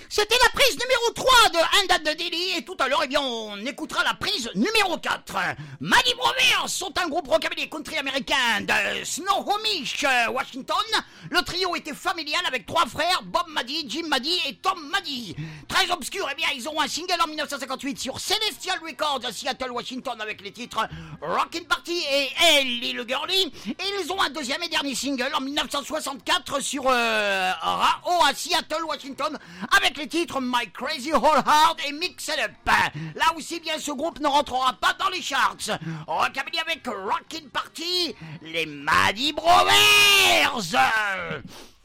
C'était la prise numéro 3 de Hand at the Dilly et tout à l'heure, eh bien, on écoutera la prise numéro 4. Maddie Brothers sont un groupe rockabilly country américain de Snohomish, Washington. Le trio était familial avec 3 frères, Bob Maddie, Jim Maddie et Tom Maddie. Très obscur, eh bien, ils ont un single en 1958 sur Celestial Records à Seattle, Washington avec les titres Rockin' Party et Hey Little Girlie. Et ils ont un deuxième et dernier single en 1964 sur Rao à Seattle, Washington avec les titres My Crazy Whole Heart et Mix It Up. Là aussi, bien, ce groupe ne rentrera pas dans les charts. Rockabilly avec Rockin' Party, les Maddie Brothers.